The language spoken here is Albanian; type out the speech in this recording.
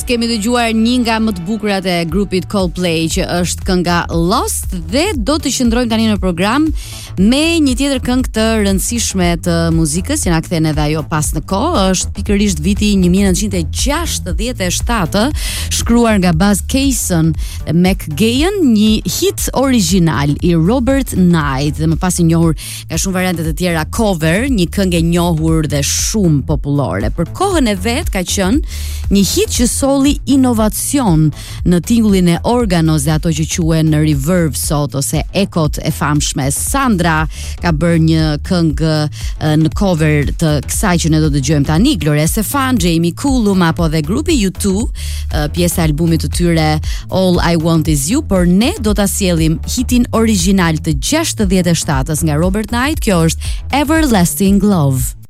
kemi dëgjuar një nga më të bukurat e grupit Coldplay, që është kënga Lost, dhe do të qëndrojmë tani në program me një tjetër këngë të rëndësishme të muzikës, që na kthen edhe ajo pas në kohë. Është pikërisht viti 1967, shkruar nga Buzz Cason dhe Mac Gayen, një hit original i Robert Knight, dhe më pas i njohur nga shumë variante të tjera cover, një këngë e njohur dhe shumë popullore. Për kohën e vet ka qenë një hit që solli inovacion në tingullin e organos dhe ato që quhen në reverb sot, ose ekot e famshme. Sandra ka bërë një këngë në cover të kësaj që ne do të dëgjojmë tani, Gloria Estefan, Jamie Cullum apo dhe grupi U2, pjesë e albumit të tyre All I Want Is You, por ne do ta sjellim hitin original të 67-s nga Robert Knight. Kjo është Everlasting Love.